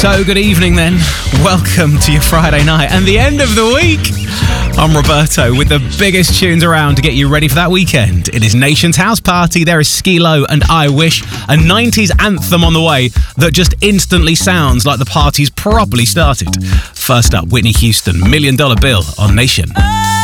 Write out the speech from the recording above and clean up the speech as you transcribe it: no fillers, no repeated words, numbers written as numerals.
So good evening then. Welcome to your Friday night and the end of the week. I'm Roberto with the biggest tunes around to get you ready for that weekend. It is Nation's House Party. There is Skee-Lo and I Wish, a 90s anthem on the way that just instantly sounds like the party's properly started. First up, Whitney Houston, $1 Million Bill on Nation.